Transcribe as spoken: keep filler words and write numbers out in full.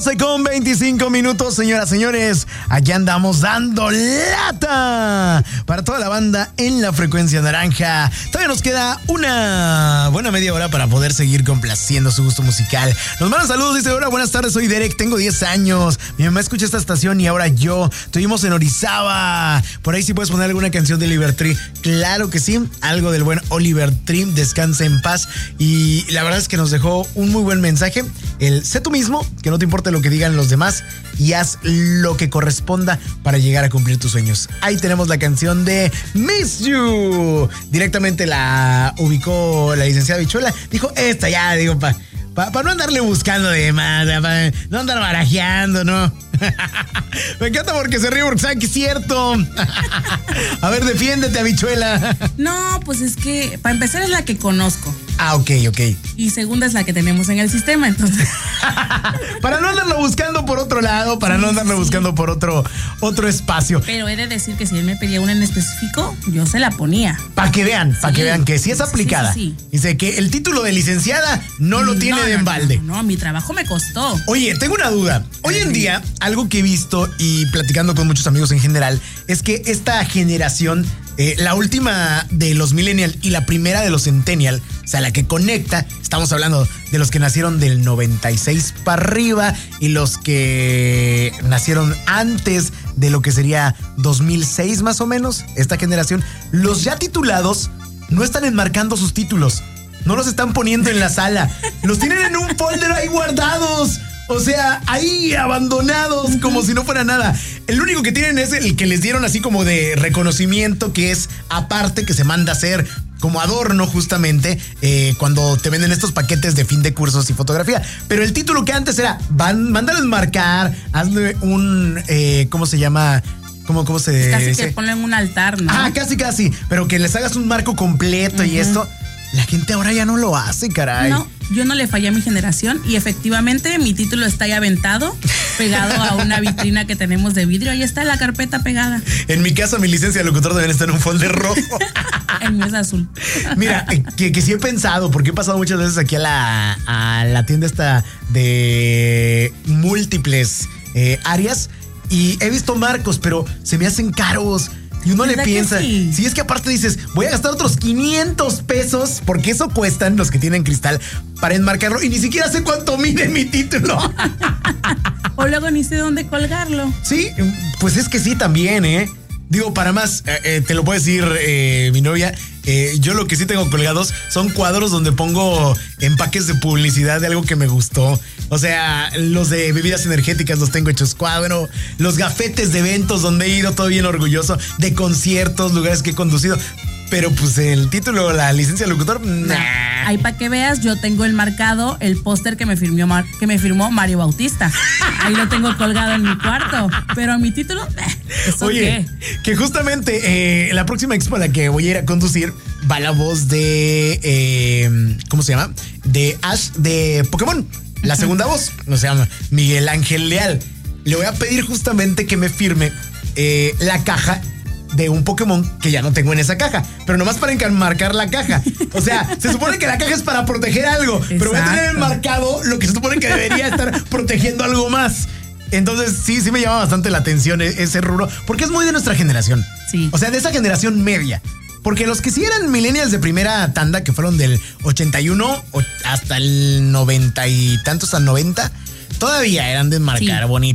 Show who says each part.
Speaker 1: Con veinticinco minutos, señoras, señores, aquí andamos dando lata para toda la banda en la frecuencia naranja. Todavía nos queda una buena media hora para poder seguir complaciendo su gusto musical. Nos mandan saludos, dice: hola, buenas tardes, soy Derek, tengo diez años. Mi mamá escucha esta estación y ahora yo. Estuvimos en Orizaba. Por ahí sí puedes poner alguna canción de Oliver Tree. Claro que sí, algo del buen Oliver Tree. Descansa en paz. Y la verdad es que nos dejó un muy buen mensaje. El sé tú mismo, que no te importa lo que digan los demás y haz lo que corresponda para llegar a cumplir tus sueños. Ahí tenemos la canción de Miss You. Directamente la ubicó la licenciada Bichuela. Dijo, esta ya, digo, para pa, pa no andarle buscando de más, para no andar barajeando, ¿no? Me encanta porque se ríe porque sabe que es cierto. A ver, defiéndete, Habichuela.
Speaker 2: No, pues es que para empezar es la que conozco.
Speaker 1: Ah, ok, ok.
Speaker 2: Y segunda es la que tenemos en el sistema, entonces.
Speaker 1: Para no andarlo buscando por otro lado, para sí, no andarlo sí. buscando por otro, otro espacio.
Speaker 2: Pero he de decir que si él me pedía una en específico, yo se la ponía.
Speaker 1: Para que vean, para sí. que vean que sí es aplicada.
Speaker 2: Sí, sí, sí.
Speaker 1: Dice que el título de licenciada no lo tiene
Speaker 2: no,
Speaker 1: de
Speaker 2: no,
Speaker 1: embalde.
Speaker 2: No, no, mi trabajo me costó.
Speaker 1: Oye, tengo una duda. Hoy en día, algo que he visto y platicando con muchos amigos en general, es que esta generación, eh, la última de los millennial y la primera de los centennial, o sea, la que conecta, estamos hablando de los que nacieron del noventa y seis para arriba y los que nacieron antes de lo que sería dos mil seis más o menos, esta generación, los ya titulados no están enmarcando sus títulos, no los están poniendo en la sala, los tienen en un folder ahí guardados. O sea, ahí abandonados como si no fuera nada. El único que tienen es el que les dieron así como de reconocimiento, que es aparte, que se manda a hacer como adorno justamente eh, cuando te venden estos paquetes de fin de cursos y fotografía. Pero el título que antes era, van, mándalo a enmarcar, hazle un, eh, ¿cómo se llama? ¿Cómo, cómo se
Speaker 2: Casi
Speaker 1: dice?
Speaker 2: que ponen un altar, ¿no?
Speaker 1: Ah, casi, casi. Pero que les hagas un marco completo uh-huh. y esto. La gente ahora ya no lo hace, caray.
Speaker 2: No, yo no le fallé a mi generación y efectivamente mi título está ahí aventado, pegado a una vitrina que tenemos de vidrio. Ahí está la carpeta pegada.
Speaker 1: En mi caso, mi licencia de locutor debe estar en un folder rojo.
Speaker 2: El mío es azul.
Speaker 1: Mira, que, que sí he pensado, porque he pasado muchas veces aquí a la, a la tienda esta de múltiples eh, áreas y he visto marcos, pero se me hacen caros. Y uno le piensa, sí? si es que aparte dices, voy a gastar otros quinientos pesos, porque eso cuestan los que tienen cristal, para enmarcarlo, y ni siquiera sé cuánto mide mi título.
Speaker 2: O luego ni sé dónde colgarlo.
Speaker 1: Sí, pues es que sí también, ¿eh? Digo, para más, eh, eh, te lo puede decir eh, mi novia, eh, yo lo que sí tengo colgados son cuadros donde pongo empaques de publicidad de algo que me gustó. O sea, los de bebidas energéticas los tengo hechos cuadro, los gafetes de eventos donde he ido todo bien orgulloso, de conciertos, lugares que he conducido. Pero pues el título, la licencia de locutor, nah.
Speaker 2: Ahí para que veas, yo tengo el marcado, el póster que me firmó Mar- que me firmó Mario Bautista. Ahí lo tengo colgado en mi cuarto. Pero mi título, ¿eso
Speaker 1: Oye,
Speaker 2: qué?
Speaker 1: Que justamente eh, la próxima expo a la que voy a ir a conducir va la voz de eh, ¿cómo se llama? De Ash de Pokémon. La segunda voz, o sea, Miguel Ángel Leal. Le voy a pedir justamente que me firme eh, la caja de un Pokémon que ya no tengo en esa caja, pero nomás para enmarcar la caja. O sea, se supone que la caja es para proteger algo, exacto, pero voy a tener enmarcado lo que se supone que debería estar protegiendo algo más. Entonces sí, sí me llama bastante la atención ese rubro, porque es muy de nuestra generación.
Speaker 2: Sí.
Speaker 1: O sea, de esa generación media. Porque los que sí eran millennials de primera tanda, que fueron del ochenta y uno hasta el noventa y tantos al noventa, todavía eran de enmarcar sí. bonito.